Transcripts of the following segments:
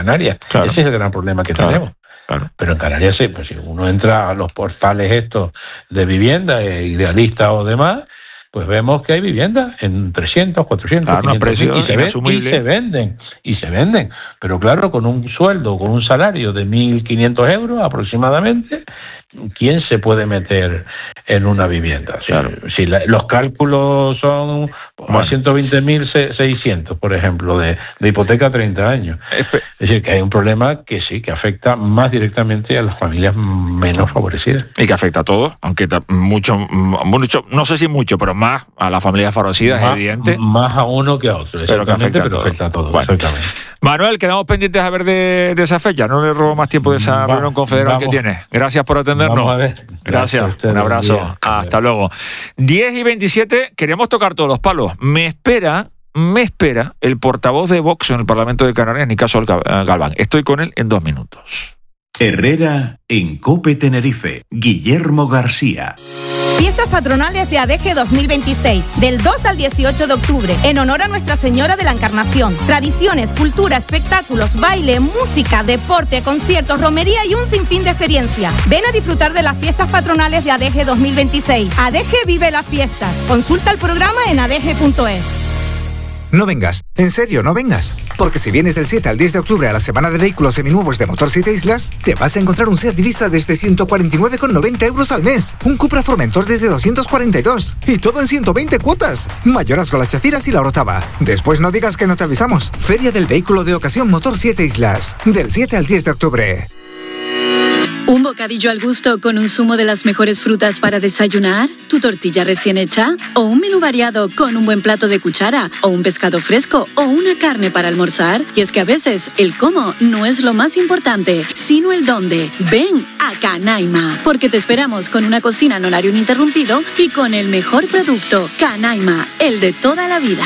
Canarias. Claro. Ese es el gran problema que tenemos. Claro. Pero en Canarias, pues si uno entra a los portales estos de vivienda, Idealista o demás, pues vemos que hay viviendas en 300, 400, 500 y se venden. Pero claro, con un sueldo, con un salario de 1.500 euros aproximadamente, ¿quién se puede meter en una vivienda? Si los cálculos son 120.600, por ejemplo, de hipoteca a 30 años. Es decir, que hay un problema que sí, que afecta más directamente a las familias menos favorecidas. Y que afecta a todos, aunque mucho, no sé si mucho, pero más a las familias favorecidas, es evidente. Más a uno que a otro, pero que afecta a todos. Bueno. Manuel, quedamos pendientes a ver de esa fecha. No le robo más tiempo de esa reunión confederal que tiene. Gracias por atendernos. Vamos a ver. Gracias. Un abrazo. Hasta luego. 10:27, queríamos tocar todos los palos. Me espera el portavoz de Vox en el Parlamento de Canarias, Nicasio Galván. Estoy con él en 2 minutos. Herrera en COPE Tenerife. Guillermo García. Fiestas patronales de ADG 2026, del 2 al 18 de octubre, en honor a Nuestra Señora de la Encarnación. Tradiciones, cultura, espectáculos, baile, música, deporte, conciertos, romería y un sinfín de experiencia. Ven a disfrutar de las fiestas patronales de ADG 2026. ADG vive las fiestas. Consulta el programa en adg.es. No vengas, en serio, no vengas. Porque si vienes del 7 al 10 de octubre a la semana de vehículos seminuevos de Motor 7 Islas, te vas a encontrar un Seat Ibiza desde 149,90 euros al mes, un Cupra Formentor desde 242, y todo en 120 cuotas. Mayorazgo Las Chafiras y La Orotava. Después no digas que no te avisamos. Feria del Vehículo de Ocasión Motor 7 Islas, del 7 al 10 de octubre. ¿Un bocadillo al gusto con un zumo de las mejores frutas para desayunar? ¿Tu tortilla recién hecha? ¿O un menú variado con un buen plato de cuchara? ¿O un pescado fresco? ¿O una carne para almorzar? Y es que a veces el cómo no es lo más importante, sino el dónde. Ven a Canaima, porque te esperamos con una cocina en horario ininterrumpido y con el mejor producto. Canaima, el de toda la vida.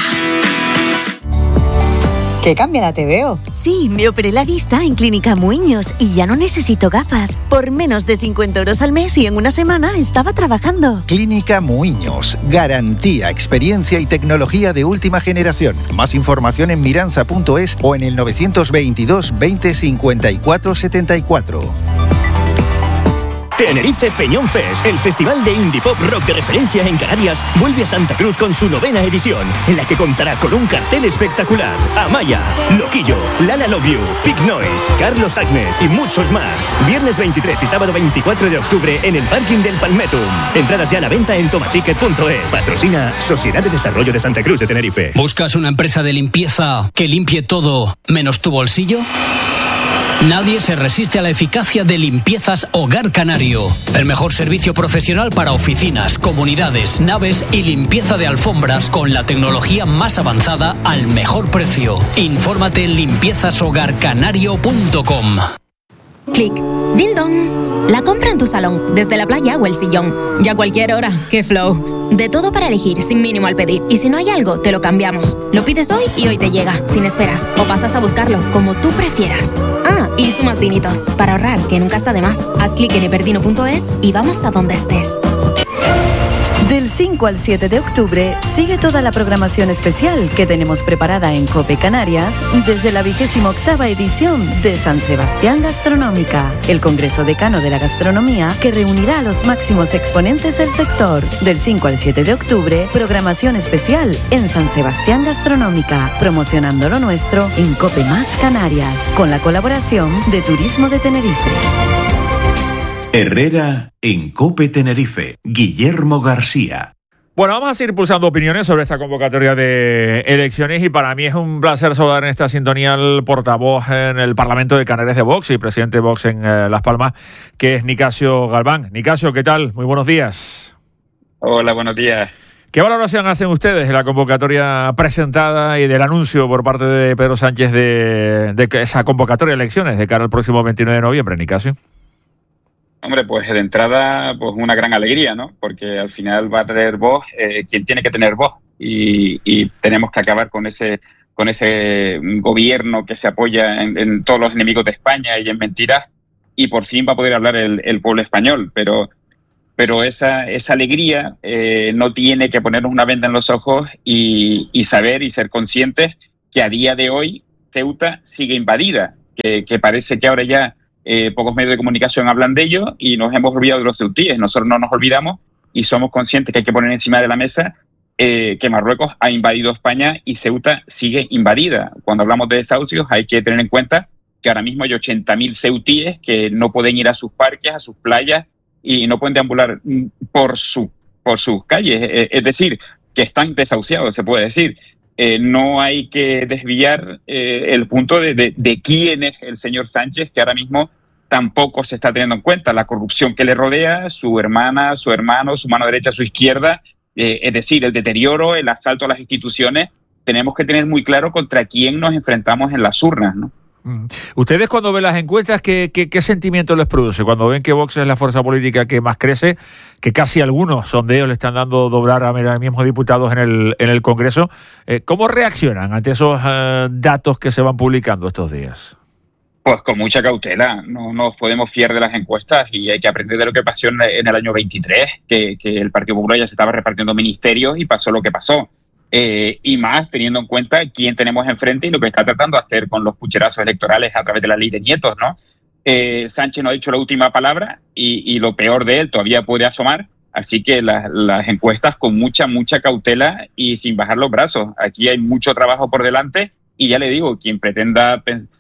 ¡Qué cambiada te veo! Sí, me operé la vista en Clínica Muiños y ya no necesito gafas. Por menos de 50 euros al mes y en una semana estaba trabajando. Clínica Muiños. Garantía, experiencia y tecnología de última generación. Más información en miranza.es o en el 922 20 54 74. Tenerife Peñón Fest, el festival de indie pop rock de referencia en Canarias, vuelve a Santa Cruz con su 9ª edición, en la que contará con un cartel espectacular. Amaya, Loquillo, Lala Love You, Big Noise, Carlos Agnes y muchos más. Viernes 23 y sábado 24 de octubre en el parking del Palmetum. Entradas ya a la venta en tomaticket.es. Patrocina Sociedad de Desarrollo de Santa Cruz de Tenerife. ¿Buscas una empresa de limpieza que limpie todo menos tu bolsillo? Nadie se resiste a la eficacia de Limpiezas Hogar Canario. El mejor servicio profesional para oficinas, comunidades, naves y limpieza de alfombras con la tecnología más avanzada al mejor precio. Infórmate en limpiezashogarcanario.com. Clic. Ding dong. La compra en tu salón, desde la playa o el sillón. Ya a cualquier hora. ¡Qué flow! De todo para elegir, sin mínimo al pedir. Y si no hay algo, te lo cambiamos. Lo pides hoy y hoy te llega, sin esperas. O pasas a buscarlo, como tú prefieras. Ah, y sumas dinitos. Para ahorrar, que nunca está de más. Haz clic en eperdino.es y vamos a donde estés. Del 5 al 7 de octubre sigue toda la programación especial que tenemos preparada en COPE Canarias desde la 28ª edición de San Sebastián Gastronómica, el Congreso Decano de la Gastronomía que reunirá a los máximos exponentes del sector. Del 5 al 7 de octubre, programación especial en San Sebastián Gastronómica, promocionando lo nuestro en COPE Más Canarias, con la colaboración de Turismo de Tenerife. Herrera en COPE Tenerife. Guillermo García. Bueno, vamos a seguir pulsando opiniones sobre esta convocatoria de elecciones y para mí es un placer saludar en esta sintonía al portavoz en el Parlamento de Canarias de Vox y presidente de Vox en Las Palmas, que es Nicasio Galván. Nicasio, ¿qué tal? Muy buenos días. Hola, buenos días. ¿Qué valoración hacen ustedes de la convocatoria presentada y del anuncio por parte de Pedro Sánchez de esa convocatoria de elecciones de cara al próximo 29 de noviembre, Nicasio? Hombre, pues de entrada, pues una gran alegría, ¿no? Porque al final va a tener voz quien tiene que tener voz y tenemos que acabar con ese gobierno que se apoya en todos los enemigos de España y en mentiras y por fin va a poder hablar el pueblo español. Pero esa alegría no tiene que ponernos una venda en los ojos y saber y ser conscientes que a día de hoy Ceuta sigue invadida que parece que ahora ya pocos medios de comunicación hablan de ello y nos hemos olvidado de los ceutíes. Nosotros no nos olvidamos y somos conscientes que hay que poner encima de la mesa que Marruecos ha invadido España y Ceuta sigue invadida. Cuando hablamos de desahucios hay que tener en cuenta que ahora mismo hay 80.000 ceutíes que no pueden ir a sus parques, a sus playas y no pueden deambular por sus calles. Es decir, que están desahuciados, se puede decir. No hay que desviar el punto de quién es el señor Sánchez, que ahora mismo tampoco se está teniendo en cuenta. La corrupción que le rodea, su hermana, su hermano, su mano derecha, su izquierda, es decir, el deterioro, el asalto a las instituciones. Tenemos que tener muy claro contra quién nos enfrentamos en las urnas, ¿no? Ustedes cuando ven las encuestas, ¿qué sentimiento les produce? Cuando ven que Vox es la fuerza política que más crece, que casi algunos sondeos le están dando doblar a los mismos diputados en el Congreso, ¿cómo reaccionan ante esos datos que se van publicando estos días? Pues con mucha cautela, no nos podemos fiar de las encuestas y hay que aprender de lo que pasó en el año 23, que el Partido Popular ya se estaba repartiendo ministerios y pasó lo que pasó. Y más teniendo en cuenta quién tenemos enfrente y lo que está tratando de hacer con los pucherazos electorales a través de la ley de nietos, ¿no? Sánchez no ha dicho la última palabra y lo peor de él todavía puede asomar, así que las encuestas con mucha cautela y sin bajar los brazos. Aquí hay mucho trabajo por delante y ya le digo, quien crea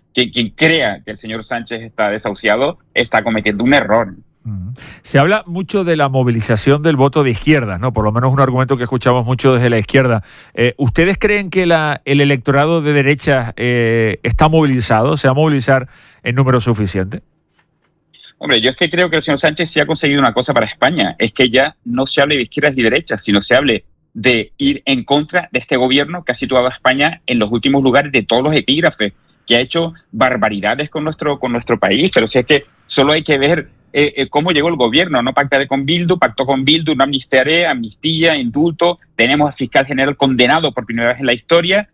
que el señor Sánchez está desahuciado está cometiendo un error. Se habla mucho de la movilización del voto de izquierda, ¿no? Por lo menos un argumento que escuchamos mucho desde la izquierda. ¿Ustedes creen que el electorado de derecha está movilizado? ¿Se va a movilizar en número suficiente? Hombre, yo es que creo que el señor Sánchez sí ha conseguido una cosa para España. Es que ya no se hable de izquierdas y derechas, sino se hable de ir en contra de este gobierno que ha situado a España en los últimos lugares de todos los epígrafes, que ha hecho barbaridades con nuestro país. Pero si es que solo hay que ver cómo llegó el gobierno, no pactó con Bildu, no amnistía, indulto, tenemos al fiscal general condenado por primera vez en la historia,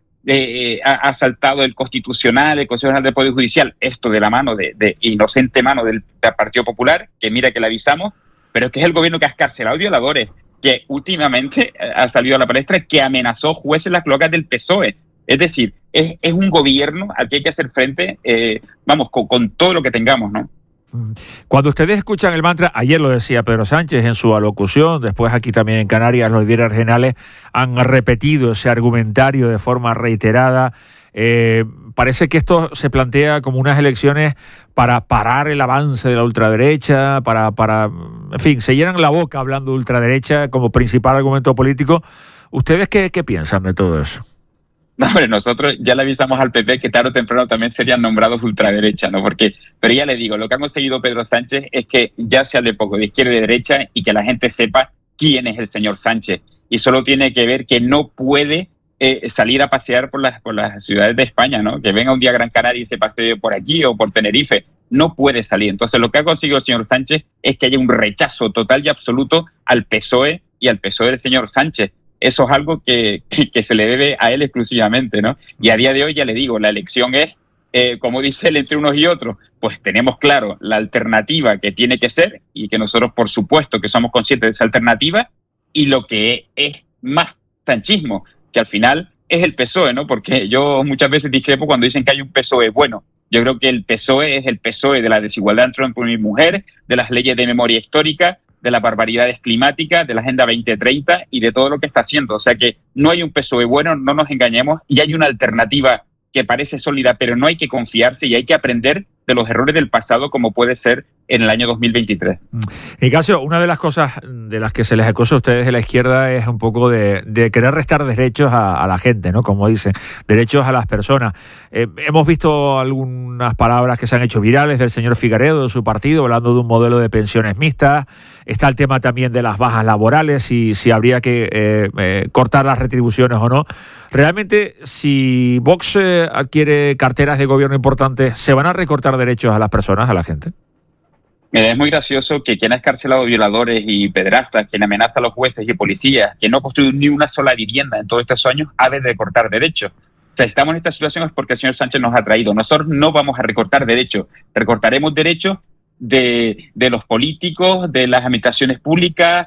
ha saltado el Constitucional, el Consejo General del Poder Judicial, esto de la mano, de inocente mano del Partido Popular, que mira que le avisamos, pero este es el gobierno que ha escarcelado violadores, que últimamente ha salido a la palestra, que amenazó jueces en las cloacas del PSOE. Es decir, es un gobierno al que hay que hacer frente, con todo lo que tengamos, ¿no? Cuando ustedes escuchan el mantra, ayer lo decía Pedro Sánchez en su alocución, después aquí también en Canarias los líderes regionales han repetido ese argumentario de forma reiterada. Parece que esto se plantea como unas elecciones para parar el avance de la ultraderecha, en fin, se llenan la boca hablando de ultraderecha como principal argumento político. ¿Ustedes qué piensan de todo eso? No, hombre, nosotros ya le avisamos al PP que tarde o temprano también serían nombrados ultraderecha, ¿no? Pero ya le digo, lo que ha conseguido Pedro Sánchez es que ya se hable poco de izquierda y de derecha y que la gente sepa quién es el señor Sánchez. Y solo tiene que ver que no puede salir a pasear por las ciudades de España, ¿no? Que venga un día a Gran Canaria y se pasee por aquí o por Tenerife. No puede salir. Entonces, lo que ha conseguido el señor Sánchez es que haya un rechazo total y absoluto al PSOE y al PSOE del señor Sánchez. Eso es algo que se le debe a él exclusivamente, ¿no? Y a día de hoy, ya le digo, la elección es, como dice él, entre unos y otros. Pues tenemos claro la alternativa que tiene que ser y que nosotros, por supuesto, que somos conscientes de esa alternativa y lo que es más sanchismo, que al final es el PSOE, ¿no? Porque yo muchas veces discrepo cuando dicen que hay un PSOE bueno. Yo creo que el PSOE es el PSOE de la desigualdad entre hombre y mujer, de las leyes de memoria histórica, de las barbaridades climáticas, de la Agenda 2030 y de todo lo que está haciendo. O sea que no hay un PSOE bueno, no nos engañemos, y hay una alternativa que parece sólida, pero no hay que confiarse y hay que aprender de los errores del pasado, como puede ser en el año 2023. Ignacio, una de las cosas de las que se les acusa a ustedes de la izquierda es un poco de querer restar derechos a la gente, ¿no? Como dicen, derechos a las personas. Hemos visto algunas palabras que se han hecho virales del señor Figaredo, de su partido, hablando de un modelo de pensiones mixtas. Está el tema también de las bajas laborales, si habría que cortar las retribuciones o no. Realmente, si Vox adquiere carteras de gobierno importantes, ¿se van a recortar derechos a las personas, a la gente? Mira, es muy gracioso que quien ha escarcelado violadores y pederastas, quien amenaza a los jueces y policías, quien no ha construido ni una sola vivienda en todos estos años, ha de recortar derechos. O sea, estamos en esta situación es porque el señor Sánchez nos ha traído. Nosotros no vamos a recortar derechos. Recortaremos derechos de los políticos, de las administraciones públicas,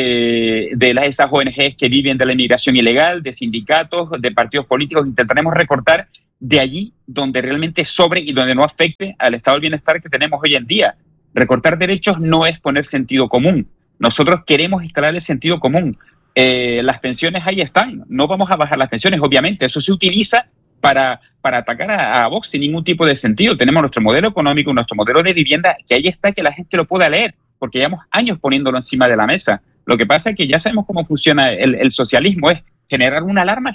de esas ONGs que viven de la inmigración ilegal, de sindicatos, de partidos políticos. Intentaremos recortar de allí donde realmente sobre y donde no afecte al estado del bienestar que tenemos hoy en día. Recortar derechos no es poner sentido común. Nosotros queremos instalar el sentido común. Las pensiones ahí están. No vamos a bajar las pensiones, obviamente. Eso se utiliza para atacar a Vox sin ningún tipo de sentido. Tenemos nuestro modelo económico, nuestro modelo de vivienda, que ahí está, que la gente lo pueda leer, porque llevamos años poniéndolo encima de la mesa. Lo que pasa es que ya sabemos cómo funciona el socialismo, es generar una alarma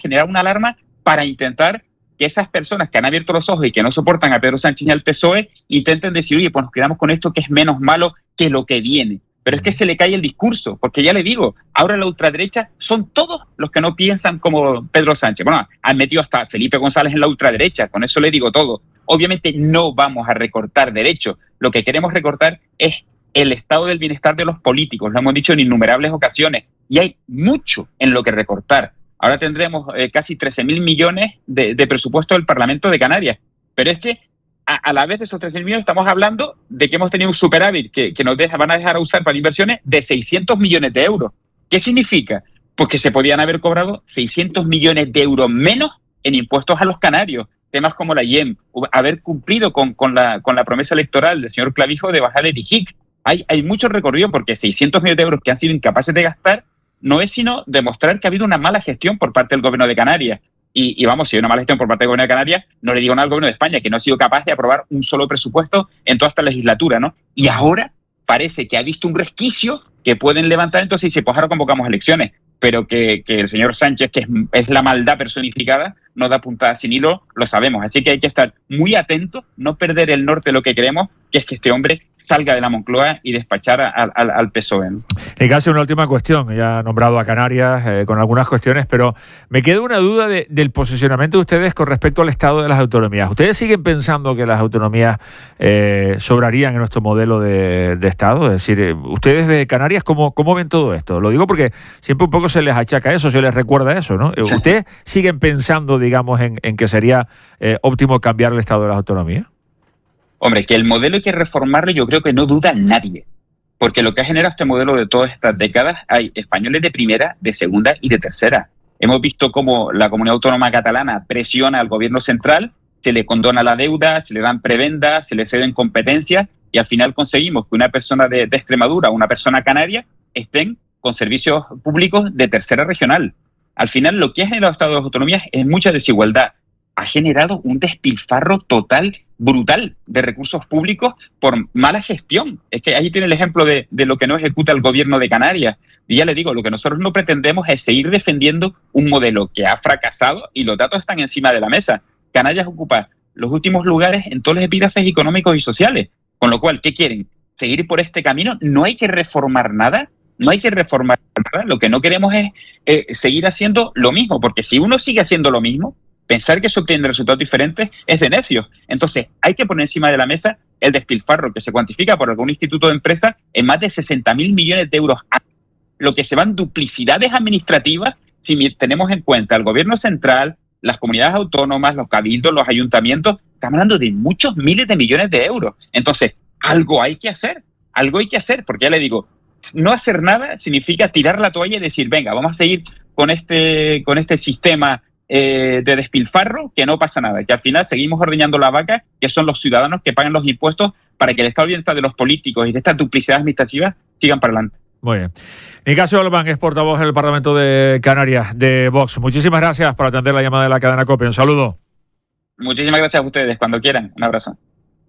para intentar que esas personas que han abierto los ojos y que no soportan a Pedro Sánchez y al PSOE intenten decir, oye, pues nos quedamos con esto que es menos malo que lo que viene. Pero es que se le cae el discurso, porque ya le digo, ahora la ultraderecha son todos los que no piensan como Pedro Sánchez. Bueno, han metido hasta Felipe González en la ultraderecha, con eso le digo todo. Obviamente no vamos a recortar derechos, lo que queremos recortar es el estado del bienestar de los políticos, lo hemos dicho en innumerables ocasiones, y hay mucho en lo que recortar. Ahora tendremos casi 13.000 millones de presupuesto del Parlamento de Canarias, pero es que a la vez de esos 13.000 millones estamos hablando de que hemos tenido un superávit que nos van a dejar usar para inversiones de 600 millones de euros. ¿Qué significa? Pues que se podían haber cobrado 600 millones de euros menos en impuestos a los canarios, temas como la IEM, haber cumplido con la promesa electoral del señor Clavijo de bajar el IGIC. Hay mucho recorrido porque 600 millones de euros que han sido incapaces de gastar no es sino demostrar que ha habido una mala gestión por parte del gobierno de Canarias. Y vamos, si hay una mala gestión por parte del gobierno de Canarias, no le digo nada al gobierno de España, que no ha sido capaz de aprobar un solo presupuesto en toda esta legislatura, ¿no? Y ahora parece que ha visto un resquicio que pueden levantar, entonces dice, pues ahora convocamos elecciones. Pero que el señor Sánchez, que es la maldad personificada, no da puntada sin hilo, lo sabemos. Así que hay que estar muy atentos, no perder el norte de lo que queremos, que es que este hombre salga de la Moncloa y despachar al PSOE, ¿no? Y casi una última cuestión, ya he nombrado a Canarias con algunas cuestiones, pero me queda una duda del posicionamiento de ustedes con respecto al estado de las autonomías. ¿Ustedes siguen pensando que las autonomías sobrarían en nuestro modelo de Estado? Es decir, ustedes de Canarias, ¿cómo ven todo esto? Lo digo porque siempre un poco se les achaca eso, se les recuerda eso, ¿no? ¿Ustedes siguen pensando, digamos, en que sería óptimo cambiar el estado de las autonomías? Hombre, que el modelo hay que reformarlo, yo creo que no duda nadie. Porque lo que ha generado este modelo de todas estas décadas, hay españoles de primera, de segunda y de tercera. Hemos visto cómo la comunidad autónoma catalana presiona al gobierno central, se le condona la deuda, se le dan prebendas, se le ceden competencias y al final conseguimos que una persona de Extremadura o una persona canaria estén con servicios públicos de tercera regional. Al final lo que ha generado el Estado de las Autonomías es mucha desigualdad. Ha generado un despilfarro total, brutal, de recursos públicos por mala gestión. Es que ahí tiene el ejemplo de lo que no ejecuta el gobierno de Canarias. Y ya le digo, lo que nosotros no pretendemos es seguir defendiendo un modelo que ha fracasado y los datos están encima de la mesa. Canarias ocupa los últimos lugares en todos los epígrafes económicos y sociales. Con lo cual, ¿qué quieren? ¿Seguir por este camino? ¿No hay que reformar nada? No hay que reformar nada. Lo que no queremos es seguir haciendo lo mismo, porque si uno sigue haciendo lo mismo, pensar que eso obtiene resultados diferentes es de necios. Entonces, hay que poner encima de la mesa el despilfarro que se cuantifica por algún instituto de empresa en más de 60.000 millones de euros. Lo que se van duplicidades administrativas si tenemos en cuenta el gobierno central, las comunidades autónomas, los cabildos, los ayuntamientos. Estamos hablando de muchos miles de millones de euros. Entonces, algo hay que hacer, porque ya le digo, no hacer nada significa tirar la toalla y decir, venga, vamos a seguir con este sistema de despilfarro, que no pasa nada, que al final seguimos ordeñando la vaca, que son los ciudadanos que pagan los impuestos para que el estado de bienestar de los políticos y de estas duplicidades administrativas sigan para adelante. Muy bien. Nicasio Olban es portavoz del Parlamento de Canarias de Vox. Muchísimas gracias por atender la llamada de la cadena COPE. Un saludo. Muchísimas gracias a ustedes. Cuando quieran. Un abrazo.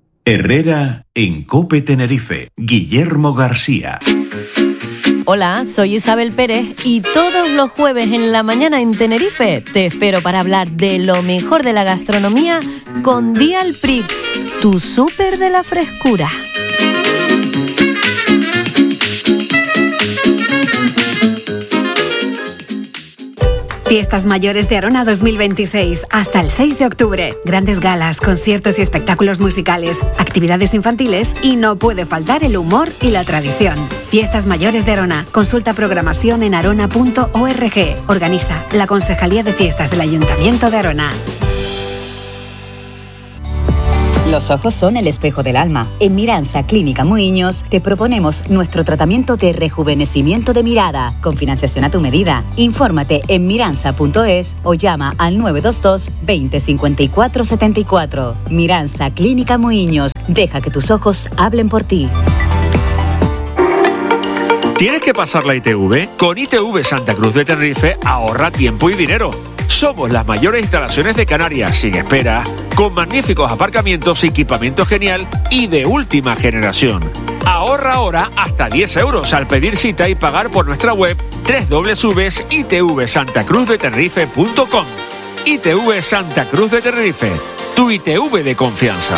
Herrera en COPE Tenerife. Guillermo García. Hola, soy Isabel Pérez y todos los jueves en la mañana en Tenerife te espero para hablar de lo mejor de la gastronomía con Dial Prix, tu súper de la frescura. Fiestas Mayores de Arona 2026, hasta el 6 de octubre. Grandes galas, conciertos y espectáculos musicales, actividades infantiles y no puede faltar el humor y la tradición. Fiestas Mayores de Arona. Consulta programación en arona.org. Organiza la Concejalía de Fiestas del Ayuntamiento de Arona. Los ojos son el espejo del alma. En Miranza Clínica Muiños te proponemos nuestro tratamiento de rejuvenecimiento de mirada con financiación a tu medida. Infórmate en miranza.es o llama al 922 20 54 74. Miranza Clínica Muiños. Deja que tus ojos hablen por ti. ¿Tienes que pasar la ITV? Con ITV Santa Cruz de Tenerife ahorra tiempo y dinero. Somos las mayores instalaciones de Canarias, sin espera, con magníficos aparcamientos, equipamiento genial y de última generación. Ahorra ahora hasta 10 euros al pedir cita y pagar por nuestra web www.itvsantacruzdetenerife.com. ITV Santa Cruz de Tenerife, tu ITV de confianza.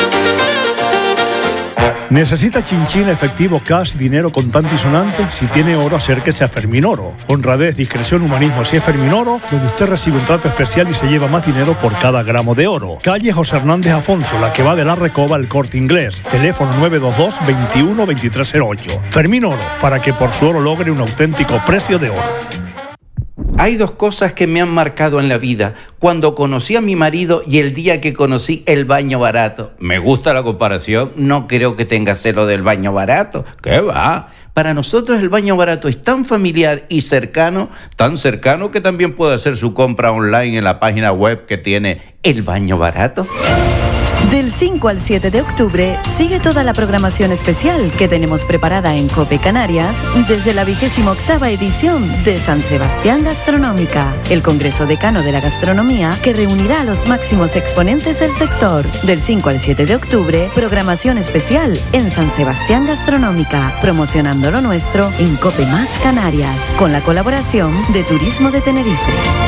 ¿Necesita chinchín, efectivo, cash, dinero contante y sonante? Si tiene oro, acérquese a Fermín Oro. Honradez, discreción, humanismo, si es Fermín Oro, donde usted recibe un trato especial y se lleva más dinero por cada gramo de oro. Calle José Hernández Afonso, la que va de la Recoba al Corte Inglés. Teléfono 922 21 2308. Fermín Oro, para que por su oro logre un auténtico precio de oro. Hay dos cosas que me han marcado en la vida. Cuando conocí a mi marido y el día que conocí el baño barato. Me gusta la comparación, no creo que tenga celo del baño barato. ¿Qué va? Para nosotros el baño barato es tan familiar y cercano, tan cercano que también puede hacer su compra online en la página web que tiene el baño barato. Del 5 al 7 de octubre sigue toda la programación especial que tenemos preparada en COPE Canarias desde la 28ª edición de San Sebastián Gastronómica, el Congreso Decano de la Gastronomía que reunirá a los máximos exponentes del sector. Del 5 al 7 de octubre, programación especial en San Sebastián Gastronómica, promocionando lo nuestro en COPE Más Canarias, con la colaboración de Turismo de Tenerife.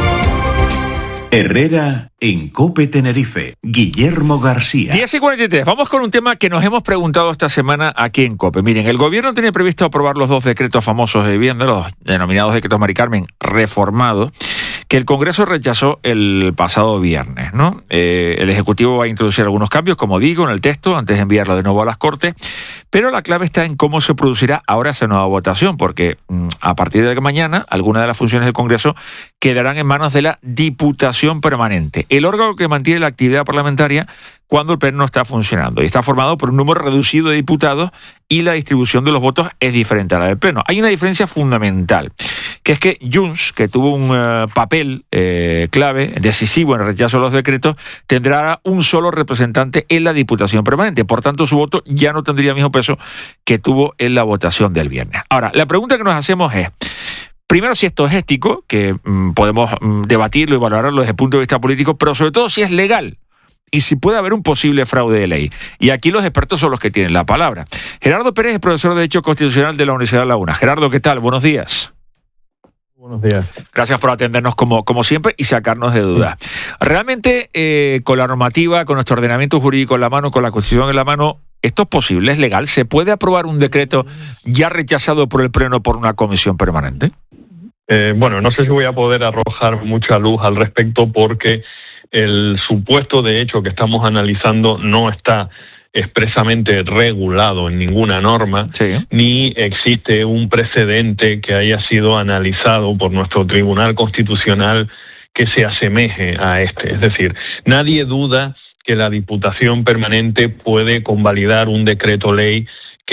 Herrera en COPE Tenerife. Guillermo García. 10:43. Vamos con un tema que nos hemos preguntado esta semana aquí en COPE. Miren, el gobierno tiene previsto aprobar los 2 decretos famosos de vivienda, los denominados decretos Mari Carmen reformados, que el Congreso rechazó el pasado viernes, ¿no? El Ejecutivo va a introducir algunos cambios, como digo, en el texto, antes de enviarlo de nuevo a las Cortes, pero la clave está en cómo se producirá ahora esa nueva votación, porque a partir de mañana, algunas de las funciones del Congreso quedarán en manos de la Diputación Permanente, el órgano que mantiene la actividad parlamentaria cuando el Pleno no está funcionando, y está formado por un número reducido de diputados y la distribución de los votos es diferente a la del Pleno. Hay una diferencia fundamental, que es que Junts, que tuvo un papel clave, decisivo en el rechazo de los decretos, tendrá un solo representante en la Diputación Permanente. Por tanto, su voto ya no tendría el mismo peso que tuvo en la votación del viernes. Ahora, la pregunta que nos hacemos es, primero, si esto es ético, que podemos debatirlo y valorarlo desde el punto de vista político, pero sobre todo si es legal y si puede haber un posible fraude de ley. Y aquí los expertos son los que tienen la palabra. Gerardo Pérez es profesor de Derecho Constitucional de la Universidad de La Laguna. Gerardo, ¿qué tal? Buenos días. Buenos días. Gracias por atendernos como siempre y sacarnos de dudas. Realmente, con la normativa, con nuestro ordenamiento jurídico en la mano, con la Constitución en la mano, ¿esto es posible? ¿Es legal? ¿Se puede aprobar un decreto ya rechazado por el Pleno por una comisión permanente? Bueno, no sé si voy a poder arrojar mucha luz al respecto porque el supuesto de hecho que estamos analizando no está expresamente regulado en ninguna norma, ni existe un precedente que haya sido analizado por nuestro Tribunal Constitucional que se asemeje a este. Es decir, nadie duda que la Diputación Permanente puede convalidar un decreto ley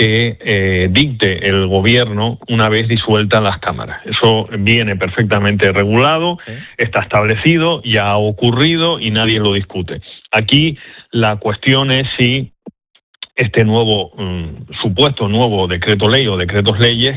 que dicte el gobierno una vez disueltas las cámaras. Eso viene perfectamente regulado, está establecido, ya ha ocurrido y nadie lo discute. Aquí la cuestión es si este nuevo supuesto nuevo decreto ley o decretos leyes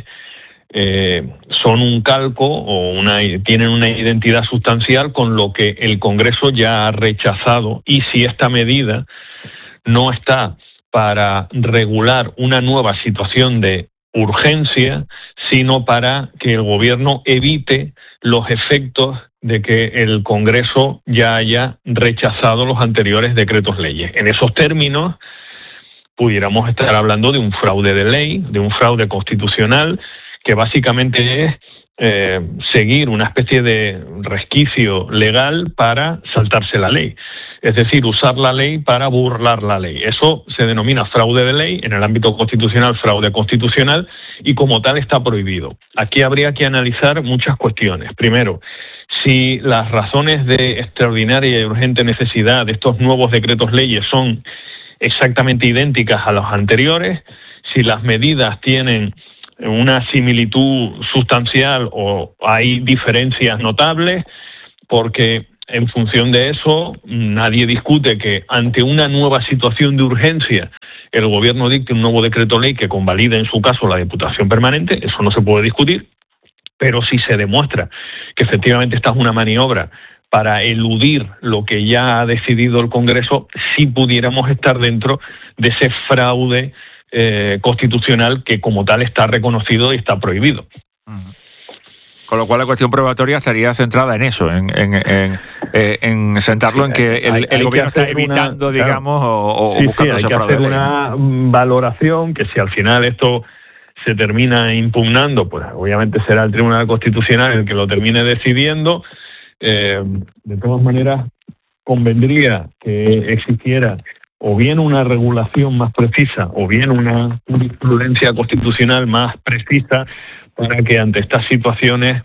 son un calco o tienen una identidad sustancial con lo que el Congreso ya ha rechazado, y si esta medida no está para regular una nueva situación de urgencia, sino para que el gobierno evite los efectos de que el Congreso ya haya rechazado los anteriores decretos leyes. En esos términos, pudiéramos estar hablando de un fraude de ley, de un fraude constitucional, que básicamente es seguir una especie de resquicio legal para saltarse la ley. Es decir, usar la ley para burlar la ley. Eso se denomina fraude de ley, en el ámbito constitucional, fraude constitucional, y como tal está prohibido. Aquí habría que analizar muchas cuestiones. Primero, si las razones de extraordinaria y urgente necesidad de estos nuevos decretos leyes son exactamente idénticas a las anteriores, si las medidas tienen una similitud sustancial o hay diferencias notables, porque en función de eso nadie discute que ante una nueva situación de urgencia el Gobierno dicte un nuevo decreto ley que convalide en su caso la Diputación Permanente, eso no se puede discutir, pero si se demuestra que efectivamente esta es una maniobra para eludir lo que ya ha decidido el Congreso, sí pudiéramos estar dentro de ese fraude constitucional que como tal está reconocido y está prohibido. Con lo cual la cuestión probatoria estaría centrada en eso, en sentarlo en que el gobierno está evitando, digamos, o buscando ese fraude. Hay que hacer una valoración que si al final esto se termina impugnando, pues obviamente será el Tribunal Constitucional el que lo termine decidiendo. De todas maneras, convendría que existiera o bien una regulación más precisa o bien una jurisprudencia constitucional más precisa para que ante estas situaciones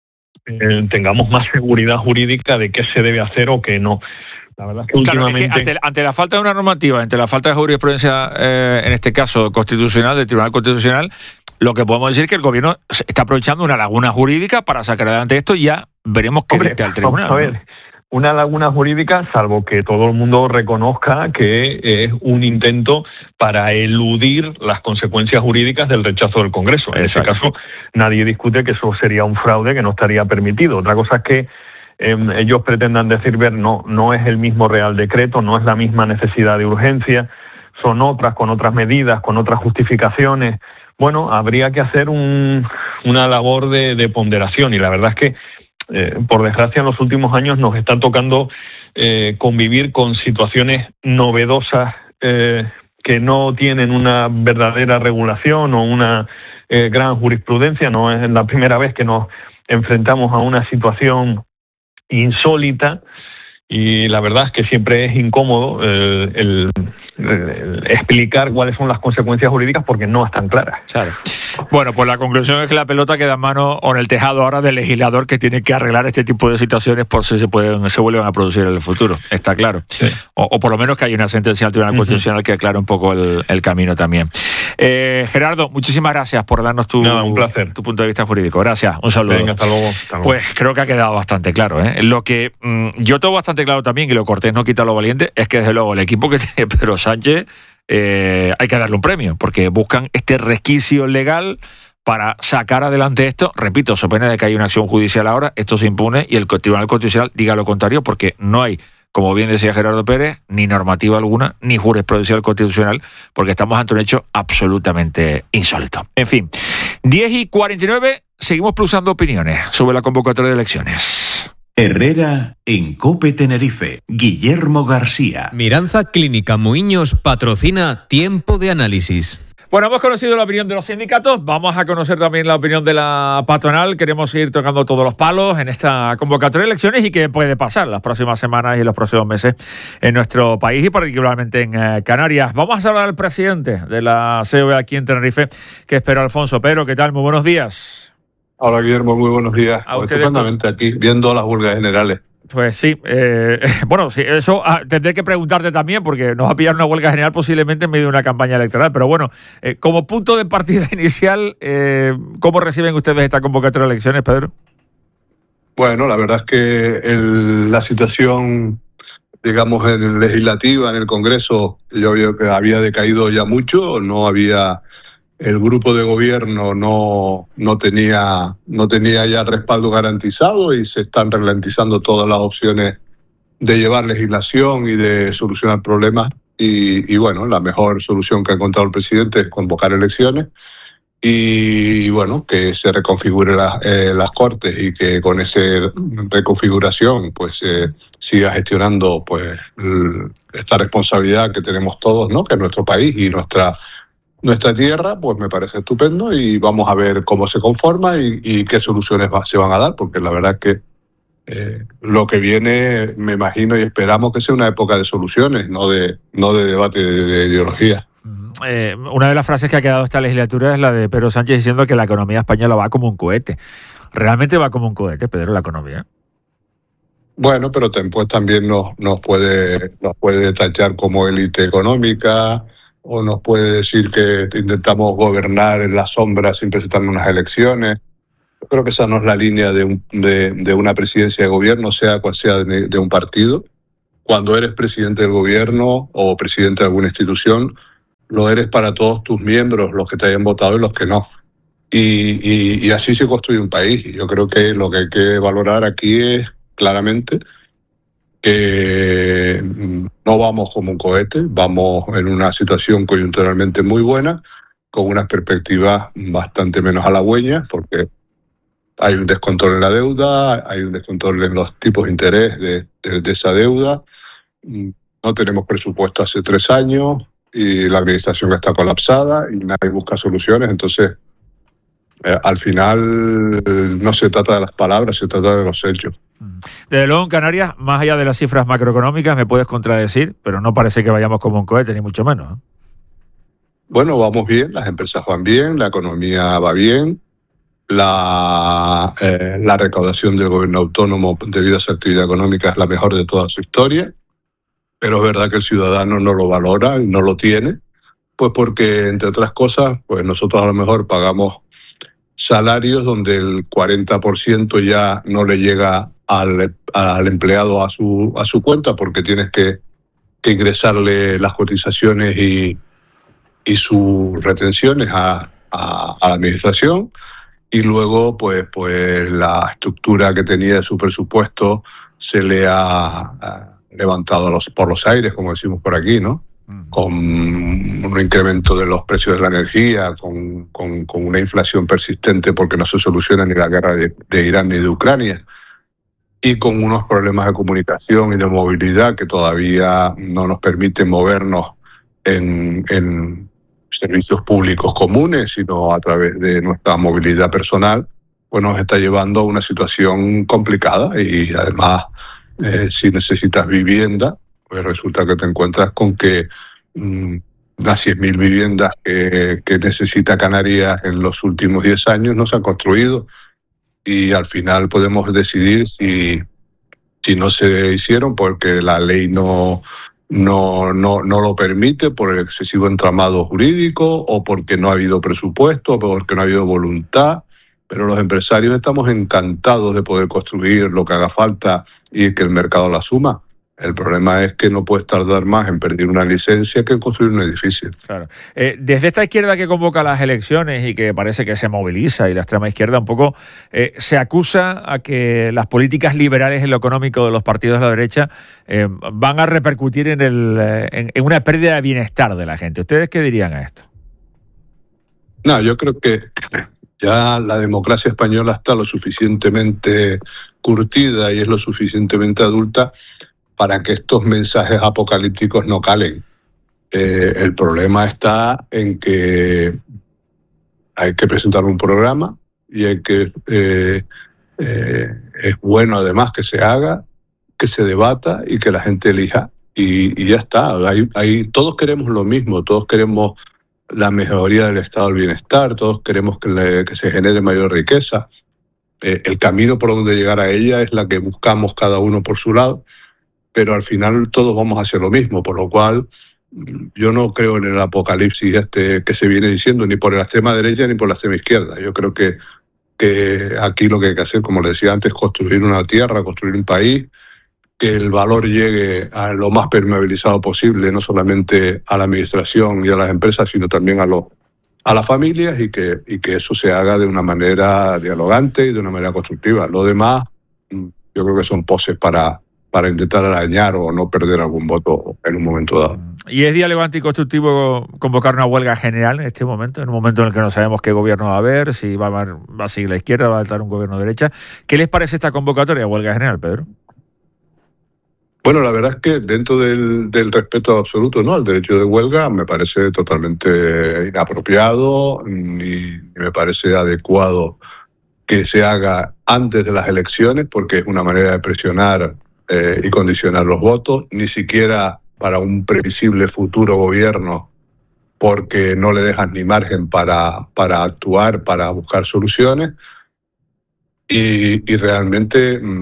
tengamos más seguridad jurídica de qué se debe hacer o qué no. La verdad es que últimamente... Claro, es que ante la falta de una normativa, ante la falta de jurisprudencia, en este caso constitucional, del Tribunal Constitucional, lo que podemos decir es que el gobierno está aprovechando una laguna jurídica para sacar adelante esto y ya veremos qué dicta al tribunal. Vamos a ver, una laguna jurídica, salvo que todo el mundo reconozca que es un intento para eludir las consecuencias jurídicas del rechazo del Congreso. En ese caso, nadie discute que eso sería un fraude que no estaría permitido. Otra cosa es que ellos pretendan decir, no es el mismo Real Decreto, no es la misma necesidad de urgencia, son otras, con otras medidas, con otras justificaciones. Bueno, habría que hacer una labor de ponderación y la verdad es que por desgracia en los últimos años nos está tocando convivir con situaciones novedosas que no tienen una verdadera regulación o una gran jurisprudencia. No es la primera vez que nos enfrentamos a una situación insólita y la verdad es que siempre es incómodo el explicar cuáles son las consecuencias jurídicas porque no están claras. Claro. Bueno, pues la conclusión es que la pelota queda en mano o en el tejado ahora del legislador que tiene que arreglar este tipo de situaciones por si se vuelven a producir en el futuro, está claro. Sí. O por lo menos que haya una sentencia del Tribunal Constitucional que aclare un poco el camino también. Gerardo, muchísimas gracias por darnos tu punto de vista jurídico. Gracias, un saludo. Venga, hasta luego. Pues creo que ha quedado bastante claro. Lo que yo tengo bastante claro también, y lo cortés no quita lo valiente, es que desde luego el equipo que tiene Pedro Sánchez hay que darle un premio, porque buscan este resquicio legal para sacar adelante esto. Repito, so pena de que haya una acción judicial ahora, esto se impune y el Tribunal Constitucional diga lo contrario, porque no hay, como bien decía Gerardo Pérez, ni normativa alguna, ni jurisprudencia constitucional, porque estamos ante un hecho absolutamente insólito. En fin, 10:49, seguimos pulsando opiniones sobre la convocatoria de elecciones. Herrera en COPE Tenerife. Guillermo García. Miranza Clínica Muiños patrocina Tiempo de Análisis. Bueno, hemos conocido la opinión de los sindicatos, vamos a conocer también la opinión de la patronal. Queremos seguir tocando todos los palos en esta convocatoria de elecciones y qué puede pasar las próximas semanas y los próximos meses en nuestro país y particularmente en Canarias. Vamos a hablar al presidente de la COE aquí en Tenerife, que es Pedro Alfonso. Pedro, ¿qué tal? Muy buenos días. Hola Guillermo, muy buenos días. Estupendamente aquí, viendo las huelgas generales. Pues sí, bueno, sí, eso tendré que preguntarte también, porque nos va a pillar una huelga general posiblemente en medio de una campaña electoral. Pero bueno, como punto de partida inicial, ¿cómo reciben ustedes esta convocatoria de elecciones, Pedro? Bueno, la verdad es que la situación, digamos, legislativa en el Congreso, yo veo que había decaído ya mucho, no había... El grupo de gobierno no tenía ya el respaldo garantizado y se están ralentizando todas las opciones de llevar legislación y de solucionar problemas. Y bueno, la mejor solución que ha encontrado el presidente es convocar elecciones y bueno, que se reconfigure las Cortes y que con esa reconfiguración pues siga gestionando pues esta responsabilidad que tenemos todos, ¿no? Que es nuestro país y nuestra tierra, pues me parece estupendo y vamos a ver cómo se conforma y qué soluciones se van a dar, porque la verdad es que lo que viene, me imagino y esperamos que sea una época de soluciones, no de debate de ideología. Una de las frases que ha quedado esta legislatura es la de Pedro Sánchez diciendo que la economía española va como un cohete. ¿Realmente va como un cohete, Pedro, la economía? Bueno, pero después también nos puede tachar como élite económica, o nos puede decir que intentamos gobernar en las sombras sin presentar unas elecciones. Yo creo que esa no es la línea de una presidencia de gobierno, sea cual sea de un partido. Cuando eres presidente del gobierno o presidente de alguna institución, lo eres para todos tus miembros, los que te hayan votado y los que no. Y así se construye un país. Y yo creo que lo que hay que valorar aquí es claramente que no vamos como un cohete, vamos en una situación coyunturalmente muy buena, con unas perspectivas bastante menos halagüeñas, porque hay un descontrol en la deuda, hay un descontrol en los tipos de interés de esa deuda, no tenemos presupuesto hace 3 años y la administración está colapsada y nadie busca soluciones. Entonces, al final no se trata de las palabras, se trata de los hechos. Desde luego en Canarias, más allá de las cifras macroeconómicas, me puedes contradecir, pero no parece que vayamos como un cohete, ni mucho menos, ¿eh? Bueno, vamos bien, las empresas van bien, la economía va bien, la recaudación del gobierno autónomo debido a su actividad económica es la mejor de toda su historia, pero es verdad que el ciudadano no lo valora y no lo tiene, pues porque, entre otras cosas, pues nosotros a lo mejor pagamos salarios donde el 40% ya no le llega al empleado a su cuenta, porque tienes que ingresarle las cotizaciones y sus retenciones a la administración, y luego pues la estructura que tenía de su presupuesto se le ha levantado por los aires, como decimos por aquí, ¿no? Con un incremento de los precios de la energía, con una inflación persistente porque no se soluciona ni la guerra de Irán ni de Ucrania, y con unos problemas de comunicación y de movilidad que todavía no nos permiten movernos en servicios públicos comunes, sino a través de nuestra movilidad personal, pues nos está llevando a una situación complicada. Y además, si necesitas vivienda, pues resulta que te encuentras con que las 100.000 viviendas que necesita Canarias en los últimos 10 años no se han construido, y al final podemos decidir si no se hicieron porque la ley no lo permite, por el excesivo entramado jurídico, o porque no ha habido presupuesto, o porque no ha habido voluntad. Pero los empresarios estamos encantados de poder construir lo que haga falta y que el mercado la asuma. El problema es que no puedes tardar más en perder una licencia que en construir un edificio. Claro. Desde esta izquierda que convoca las elecciones y que parece que se moviliza, y la extrema izquierda un poco, se acusa a que las políticas liberales en lo económico de los partidos de la derecha van a repercutir en una pérdida de bienestar de la gente. ¿Ustedes qué dirían a esto? No, yo creo que ya la democracia española está lo suficientemente curtida y es lo suficientemente adulta para que estos mensajes apocalípticos no calen. El problema está en que hay que presentar un programa y hay que es bueno además que se haga, que se debata y que la gente elija, y ya está. Todos queremos lo mismo, todos queremos la mejoría del estado del bienestar, todos queremos que se genere mayor riqueza. El camino por donde llegar a ella es la que buscamos cada uno por su lado, pero al final todos vamos hacia lo mismo, por lo cual yo no creo en el apocalipsis que se viene diciendo, ni por la extrema derecha ni por la extrema izquierda. Yo creo que aquí lo que hay que hacer, como le decía antes, es construir una tierra, construir un país, que el valor llegue a lo más permeabilizado posible, no solamente a la administración y a las empresas, sino también a las familias, y que eso se haga de una manera dialogante y de una manera constructiva. Lo demás, yo creo que son poses para intentar arañar o no perder algún voto en un momento dado. ¿Y es dialogante y constructivo convocar una huelga general en este momento, en un momento en el que no sabemos qué gobierno va a haber, si va a seguir la izquierda, va a estar un gobierno de derecha? ¿Qué les parece esta convocatoria de huelga general, Pedro? Bueno, la verdad es que dentro del respeto absoluto, ¿no?, al derecho de huelga, me parece totalmente inapropiado, ni me parece adecuado que se haga antes de las elecciones, porque es una manera de presionar y condicionar los votos, ni siquiera para un previsible futuro gobierno, porque no le dejas ni margen para actuar, para buscar soluciones, y realmente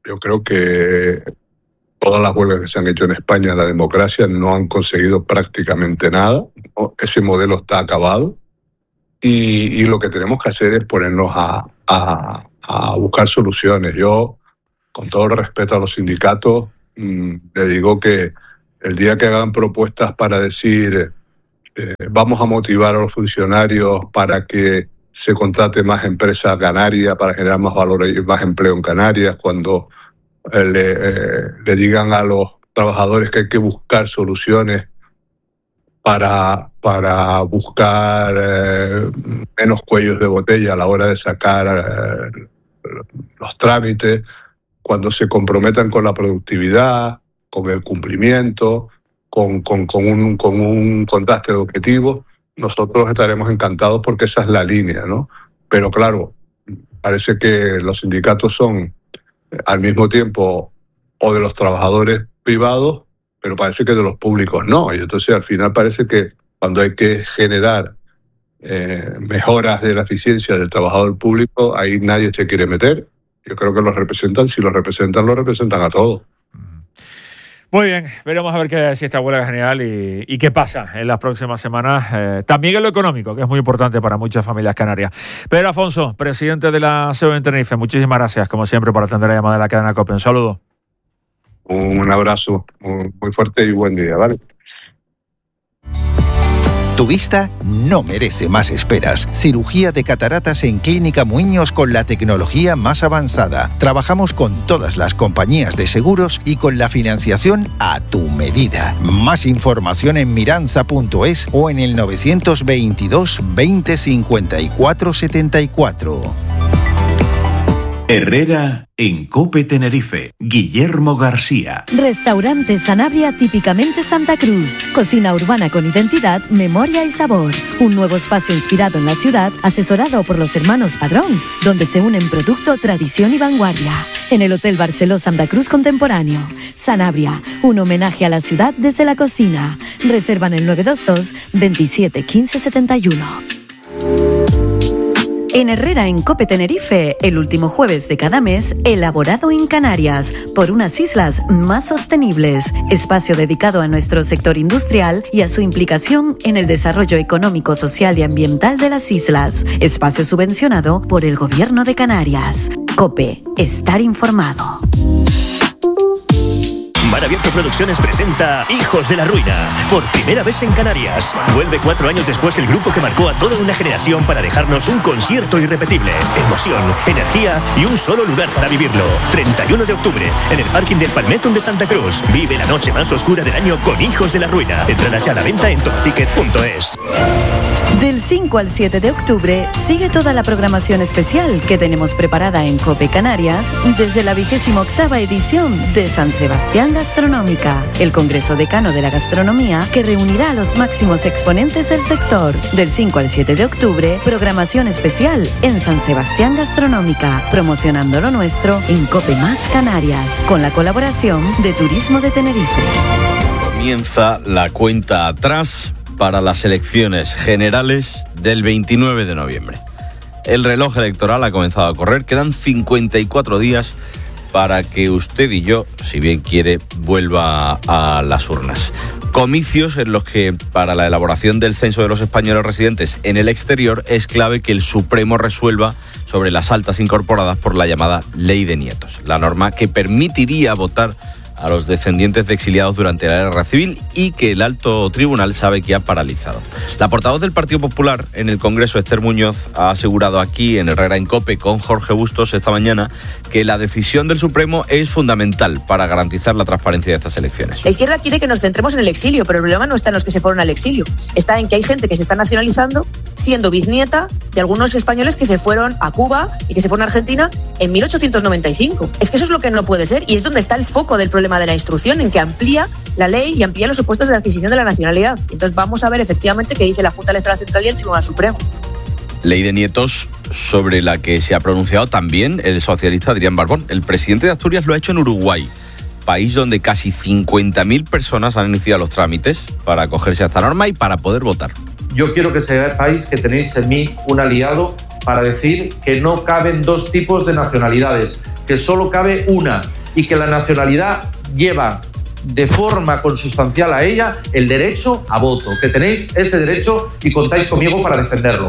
yo creo que todas las huelgas que se han hecho en España en la democracia no han conseguido prácticamente nada, ¿no? Ese modelo está acabado y lo que tenemos que hacer es ponernos a buscar soluciones. Yo, con todo el respeto a los sindicatos, le digo que el día que hagan propuestas para decir vamos a motivar a los funcionarios para que se contrate más empresas canarias, para generar más valor y más empleo en Canarias, cuando le digan a los trabajadores que hay que buscar soluciones para buscar menos cuellos de botella a la hora de sacar los trámites, cuando se comprometan con la productividad, con el cumplimiento, con un contraste de objetivos, nosotros estaremos encantados porque esa es la línea, ¿no? Pero claro, parece que los sindicatos son al mismo tiempo o de los trabajadores privados, pero parece que de los públicos no. Y entonces al final parece que cuando hay que generar mejoras de la eficiencia del trabajador público, ahí nadie se quiere meter. Yo creo que los representan, si los representan a todos. Muy bien, veremos a ver si esta huelga es general y qué pasa en las próximas semanas. También en lo económico, que es muy importante para muchas familias canarias. Pedro Afonso, presidente de la CEO en Tenerife, muchísimas gracias, como siempre, por atender la llamada de la cadena COPE. Un saludo. Un abrazo muy fuerte y buen día, ¿vale? Tu vista no merece más esperas. Cirugía de cataratas en Clínica Muiños con la tecnología más avanzada. Trabajamos con todas las compañías de seguros y con la financiación a tu medida. Más información en miranza.es o en el 922 20 54 74. Herrera en COPE Tenerife. Guillermo García. Restaurante Sanabria típicamente Santa Cruz. Cocina urbana con identidad, memoria y sabor. Un nuevo espacio inspirado en la ciudad, asesorado por los hermanos Padrón, donde se unen producto, tradición y vanguardia. En el Hotel Barceló Santa Cruz Contemporáneo. Sanabria, un homenaje a la ciudad desde la cocina. Reservan el 922 27 15 71. En Herrera en COPE Tenerife, el último jueves de cada mes, elaborado en Canarias, por unas islas más sostenibles. Espacio dedicado a nuestro sector industrial y a su implicación en el desarrollo económico, social y ambiental de las islas. Espacio subvencionado por el Gobierno de Canarias. COPE, estar informado. Mar Abierto Producciones presenta Hijos de la Ruina, por primera vez en Canarias. Vuelve 4 años después el grupo que marcó a toda una generación para dejarnos un concierto irrepetible. Emoción, energía y un solo lugar para vivirlo. 31 de octubre, en el parking del Palmetto de Santa Cruz. Vive la noche más oscura del año con Hijos de la Ruina. Entradas ya a la venta en topticket.es. Del 5 al 7 de octubre sigue toda la programación especial que tenemos preparada en COPE Canarias desde la 28ª edición de San Sebastián Gastronómica, el Congreso Decano de la Gastronomía que reunirá a los máximos exponentes del sector. Del 5 al 7 de octubre, programación especial en San Sebastián Gastronómica, promocionando lo nuestro en COPE Más Canarias, con la colaboración de Turismo de Tenerife. Comienza la cuenta atrás para las elecciones generales del 29 de noviembre. El reloj electoral ha comenzado a correr, quedan 54 días para que usted y yo, si bien quiere, vuelva a las urnas. Comicios en los que, para la elaboración del censo de los españoles residentes en el exterior, es clave que el Supremo resuelva sobre las altas incorporadas por la llamada Ley de Nietos, la norma que permitiría votar a los descendientes de exiliados durante la Guerra Civil y que el alto tribunal sabe que ha paralizado. La portavoz del Partido Popular en el Congreso, Esther Muñoz, ha asegurado aquí en Herrera en COPE con Jorge Bustos esta mañana que la decisión del Supremo es fundamental para garantizar la transparencia de estas elecciones. La izquierda quiere que nos centremos en el exilio, pero el problema no está en los que se fueron al exilio. Está en que hay gente que se está nacionalizando siendo bisnieta de algunos españoles que se fueron a Cuba y que se fueron a Argentina en 1895. Es que eso es lo que no puede ser y es donde está el foco del problema de la instrucción, en que amplía la ley y amplía los supuestos de la adquisición de la nacionalidad. Entonces vamos a ver efectivamente qué dice la Junta Electoral Central y el Tribunal Supremo. Ley de Nietos sobre la que se ha pronunciado también el socialista Adrián Barbón. El presidente de Asturias lo ha hecho en Uruguay, país donde casi 50.000 personas han iniciado los trámites para acogerse a esta norma y para poder votar. Yo quiero que sepáis que tenéis en mí un aliado para decir que no caben dos tipos de nacionalidades, que solo cabe una, y que la nacionalidad lleva de forma consustancial a ella el derecho a voto, que tenéis ese derecho y contáis conmigo para defenderlo.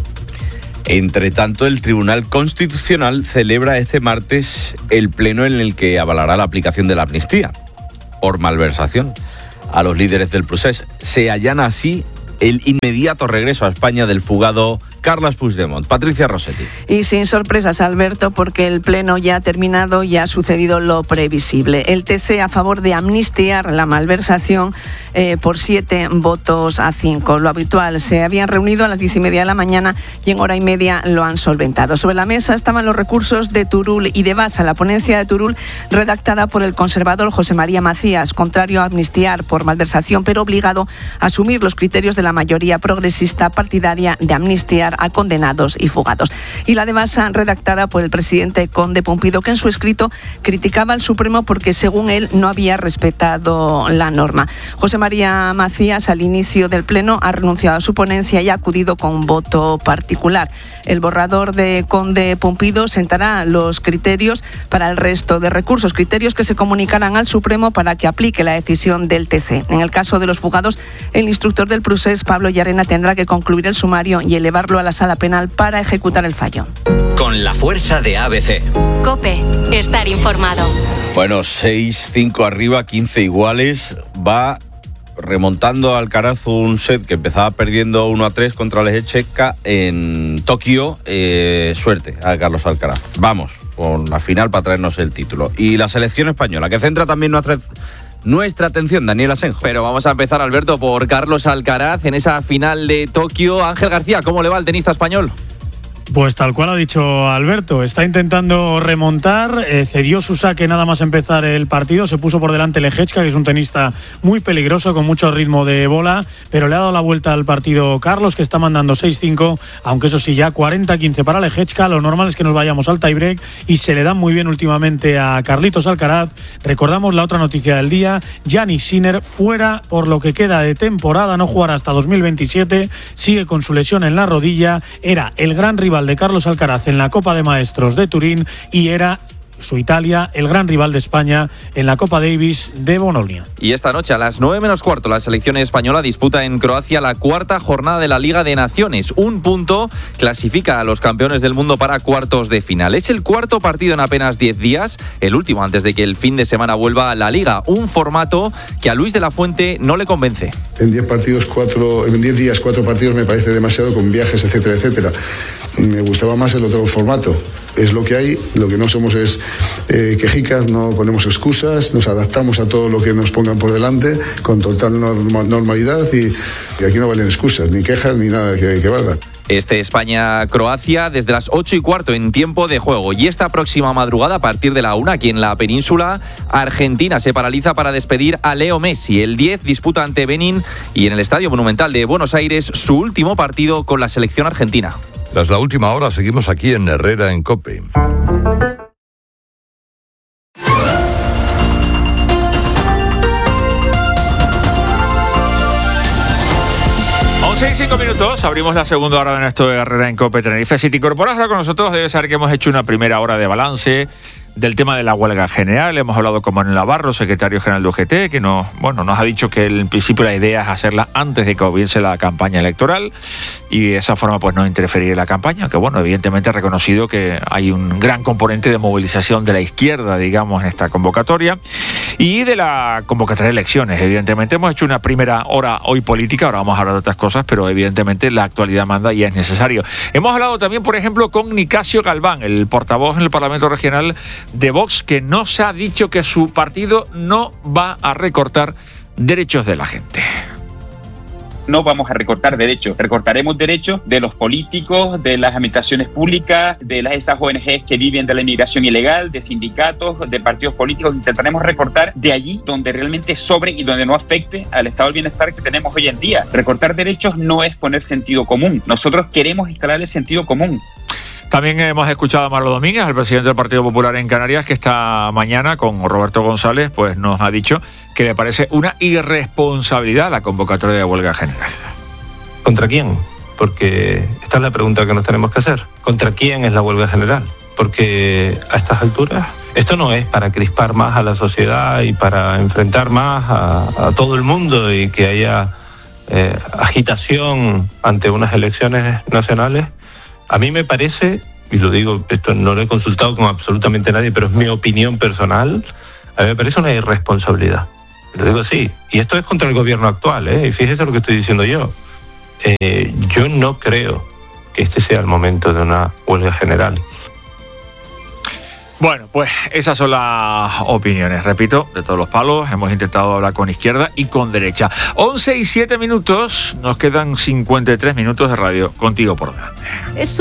Entre tanto, el Tribunal Constitucional celebra este martes el pleno en el que avalará la aplicación de la amnistía por malversación a los líderes del procés. Se allana así el inmediato regreso a España del fugado Carles Puigdemont. Patricia Rossetti. Y sin sorpresas, Alberto, porque el pleno ya ha terminado y ha sucedido lo previsible. El TC a favor de amnistiar la malversación por 7 votos a 5. Lo habitual, se habían reunido a las 10:30 de la mañana y en hora y media lo han solventado. Sobre la mesa estaban los recursos de Turull y de Basa. La ponencia de Turull, redactada por el conservador José María Macías, contrario a amnistiar por malversación, pero obligado a asumir los criterios de la mayoría progresista partidaria de amnistiar a condenados y fugados. Y la de Basa, redactada por el presidente Conde Pumpido, que en su escrito criticaba al Supremo porque, según él, no había respetado la norma. José María Macías, al inicio del pleno, ha renunciado a su ponencia y ha acudido con voto particular. El borrador de Conde Pumpido sentará los criterios para el resto de recursos, criterios que se comunicarán al Supremo para que aplique la decisión del TC. En el caso de los fugados, el instructor del procés, Pablo Llarena, tendrá que concluir el sumario y elevarlo a la sala penal para ejecutar el fallo. Con la fuerza de ABC. COPE. Estar informado. Bueno, 6-5 arriba, 15 iguales. Va remontando Alcaraz un set que empezaba perdiendo 1-3 contra Leječka en Tokio. Suerte a Carlos Alcaraz. Vamos con la final para traernos el título. Y la selección española, que centra también nuestra atención, Daniel Asenjo. Pero vamos a empezar, Alberto, por Carlos Alcaraz en esa final de Tokio. Ángel García, ¿cómo le va al tenista español? Pues tal cual ha dicho Alberto, está intentando remontar, cedió su saque nada más empezar el partido, se puso por delante Leječka, que es un tenista muy peligroso, con mucho ritmo de bola, pero le ha dado la vuelta al partido Carlos, que está mandando 6-5, aunque eso sí, ya 40-15 para Leječka. Lo normal es que nos vayamos al tiebreak y se le dan muy bien últimamente a Carlitos Alcaraz. Recordamos la otra noticia del día, Jannik Sinner fuera por lo que queda de temporada, no jugará hasta 2027, sigue con su lesión en la rodilla, era el gran rival de Carlos Alcaraz en la Copa de Maestros de Turín y era su Italia el gran rival de España en la Copa Davis de Bolonia. Y esta noche a las 9:15 la selección española disputa en Croacia la 4ª jornada de la Liga de Naciones. Un punto clasifica a los campeones del mundo para cuartos de final. Es el 4º partido en apenas 10 días, el último antes de que el fin de semana vuelva a la Liga. Un formato que a Luis de la Fuente no le convence. En 10 días 4 partidos me parece demasiado, con viajes, etcétera, etcétera. Me gustaba más el otro formato. Es lo que hay, lo que no somos es quejicas, no ponemos excusas, nos adaptamos a todo lo que nos pongan por delante con total normalidad y aquí no valen excusas, ni quejas, ni nada que valga. Este España-Croacia desde las 8:15 en tiempo de juego. Y esta próxima madrugada, a partir de la 1, aquí en la península, Argentina se paraliza para despedir a Leo Messi. El 10 disputa ante Benín y en el Estadio Monumental de Buenos Aires su último partido con la selección argentina. Tras la última hora, seguimos aquí en Herrera en COPE. En 5 minutos abrimos la segunda hora de nuestro Herrera en COPE Tenerife. Si te incorporas ahora con nosotros, debes saber que hemos hecho una primera hora de balance del tema de la huelga general. Hemos hablado con Manuel Navarro, secretario general de UGT, que nos ha dicho que en principio la idea es hacerla antes de que comience la campaña electoral y de esa forma pues no interferir en la campaña, que evidentemente ha reconocido que hay un gran componente de movilización de la izquierda, digamos, en esta convocatoria y de la convocatoria de elecciones. Evidentemente hemos hecho una primera hora hoy política, ahora vamos a hablar de otras cosas, pero evidentemente la actualidad manda y es necesario. Hemos hablado también, por ejemplo, con Nicasio Galván, el portavoz en el Parlamento Regional de Vox, que nos ha dicho que su partido no va a recortar derechos de la gente. No vamos a recortar derechos, recortaremos derechos de los políticos, de las administraciones públicas, de esas ONGs que viven de la inmigración ilegal, de sindicatos, de partidos políticos. Intentaremos recortar de allí donde realmente sobre y donde no afecte al estado del bienestar que tenemos hoy en día. Recortar derechos no es poner sentido común. Nosotros queremos instalar el sentido común. También hemos escuchado a Marlo Domínguez, el presidente del Partido Popular en Canarias, que esta mañana con Roberto González pues nos ha dicho que le parece una irresponsabilidad la convocatoria de huelga general. ¿Contra quién? Porque esta es la pregunta que nos tenemos que hacer. ¿Contra quién es la huelga general? Porque a estas alturas Esto no es para crispar más a la sociedad y para enfrentar más a todo el mundo y que haya agitación ante unas elecciones nacionales. A mí me parece, y lo digo, esto no lo he consultado con absolutamente nadie, pero es mi opinión personal, a mí me parece una irresponsabilidad. Lo digo así. Y esto es contra el gobierno actual, y fíjese lo que estoy diciendo yo. Yo no creo que este sea el momento de una huelga general. Bueno, pues esas son las opiniones, repito, de todos los palos. Hemos intentado hablar con izquierda y con derecha. 11 y 7 minutos, nos quedan 53 minutos de radio contigo por delante.